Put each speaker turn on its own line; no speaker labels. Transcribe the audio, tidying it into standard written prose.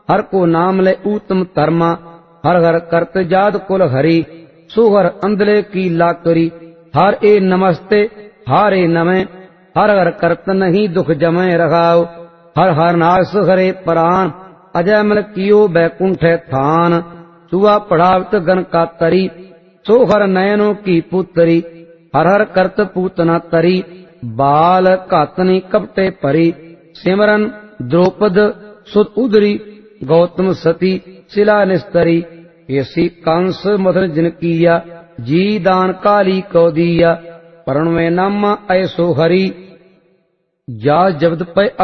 हर को नाम ले ऊतम धर्मा। हर हर करत जात कुल हरि, सुहर अंधले की लाकरी। हर ए नमस्ते हारे नमे, हर हर करत नहीं दुख जमे रखाओ। हर हर नास हरे प्राण, अजय मल कियो बैकुंठ थान। सुआ पढ़ावत गन का तरी, सो हर नयनों की पुतरी। हर हर करत पूतना तरी, बाल घातनी कपटे परी। सिमरन द्रौपद सुत उदरी, गौतम सती शिला निस्तरी। ऐसी कंस मदन जिन किया, जी दान काली को दिया। परण में नामा ऐसो हरि, जा जब्द पे